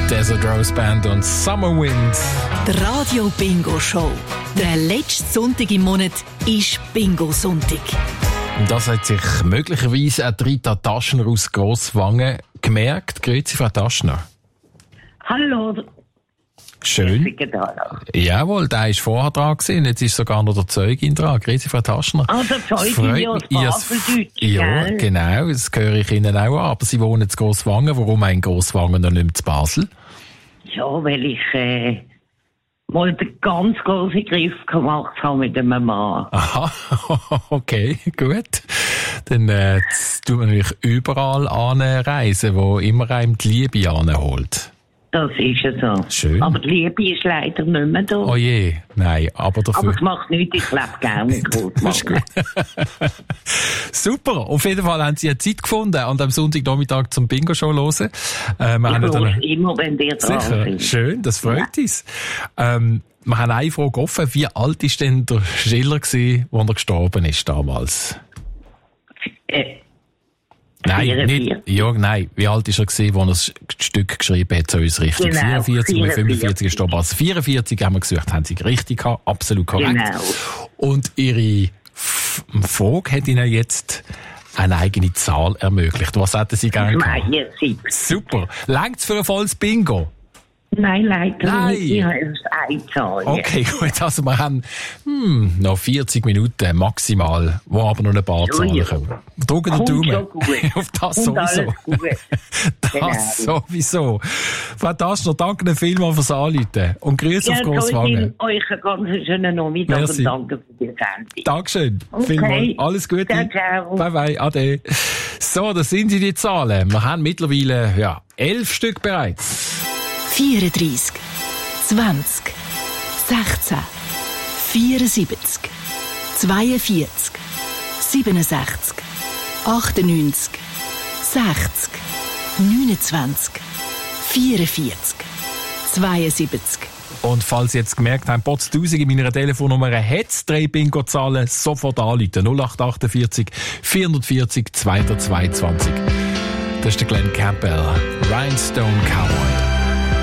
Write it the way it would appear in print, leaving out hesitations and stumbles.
Desert Rose Band und Summer Wind. Die Radio Bingo Show. Der letzte Sonntag im Monat ist Bingo-Sonntag. Das hat sich möglicherweise auch Rita Taschner aus Grosswangen gemerkt. Grüezi, Frau Taschner. Hallo. Schön. Jawohl, der war vorher dran gewesen. Jetzt ist sogar noch der Zeugin dran. Grüezi, Frau Taschner. Ah, der Zeugin aus Baseldeutsch. Ja, genau. Das höre ich Ihnen auch an. Aber Sie wohnen in Grosswangen. Warum in Grosswangen und nicht in Basel? Ja, weil ich mal den ganz grossen Griff gemacht habe mit einem Mann. Aha, okay, gut. Dann tut man natürlich überall anreisen, wo immer einem die Liebe anholt. Das ist ja so. Schön. Aber die Liebe ist leider nicht mehr da. Oh je, nein, aber dafür... Aber es macht nichts, ich lebe gerne mit Grosswangen. Super, auf jeden Fall haben Sie eine Zeit gefunden, an dem Sonntagnachmittag zum Bingo-Show zu hören. Ich höre immer, wenn ihr dran seid. Schön, das freut uns. Wir haben eine Frage offen. Wie alt war denn der Schiller, als er gestorben ist damals? Nein, nicht. Ja, nein. Wie alt war er, als er das Stück geschrieben hat, zu uns richtig? Genau, 44 oder 45 gestorben. Also 44 haben wir gesucht, haben Sie richtig gehabt. Absolut korrekt. Genau. Und Ihre Frage hat Ihnen jetzt eine eigene Zahl ermöglicht. Was hätten Sie gerne gehabt? 72. Super. Längt's für ein volles Bingo? Nein, leider Nein. nicht. Ich habe erst eine Zahl. Okay, gut. Also wir haben noch 40 Minuten maximal, wo aber noch ein paar Zahlen kommen. Drücken den Daumen. Auf das sowieso. Das sowieso. Frau Taschner, danke Ihnen vielmals fürs Anrufen. Und Grüße auf Grosswangen. Euch einen ganz schönen Nachmittag und danke für die Sendung. Dankeschön. Okay. Vielmals. Alles Gute. Ciao, ciao. Bye bye. Ade. So, das sind sie die Zahlen. Wir haben mittlerweile 11 Stück bereits. 34, 20, 16, 74, 42, 67, 98, 60, 29, 44, 72. Und falls Sie jetzt gemerkt haben, Potz-1000 in meiner Telefonnummer hat's 3 Bingo-Zahlen, sofort anrufen. 0848 440 222. Das ist der Glenn Campbell. Rhinestone Cowboy.